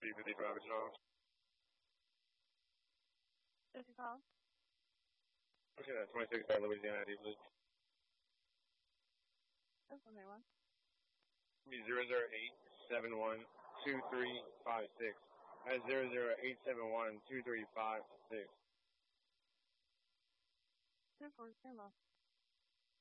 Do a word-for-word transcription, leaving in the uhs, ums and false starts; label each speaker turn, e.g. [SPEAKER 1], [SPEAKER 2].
[SPEAKER 1] three fifty-five is wrong.
[SPEAKER 2] What's your call?
[SPEAKER 1] Okay, that's twenty-six by Louisiana, I believe.
[SPEAKER 2] That's what they want.
[SPEAKER 1] Be zero zero eight seven one two three five six. That's zero zero eight seven one two three five six.
[SPEAKER 2] Two four zero.